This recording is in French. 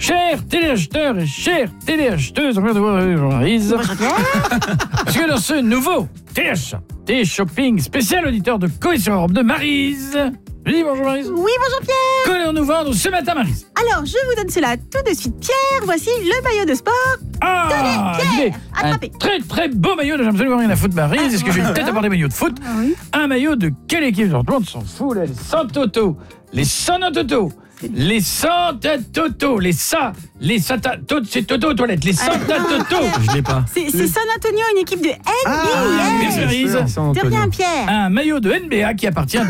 Chers téléacheteurs et chères téléacheteuses, on vient de voir Maryse. Parce que dans ce nouveau téléachat, télé-shopping spécial auditeur de Coé sur Europe 2, Maryse. Je dis bonjour Maryse. Oui, bonjour Pierre. Qu'allons-nous vendre ce matin, Maryse? Alors, je vous donne cela tout de suite, Pierre. Voici le maillot de sport. Ah, Tenez, Pierre, un attrapez. très très beau maillot, j'ai absolument rien à foutre, Maryse. Est-ce que j'ai une tête à voir des maillots de foot? Oui. Un maillot de quelle équipe? Tout le monde s'en fout, là. Les Santoto, les Sanototo, les Santatoto, les Satatoto, c'est Toto aux toilettes, les Santatoto. Je l'ai pas. C'est San Antonio, une équipe de NBA. Merci, Maryse. De rien, Pierre. Un maillot de NBA qui appartient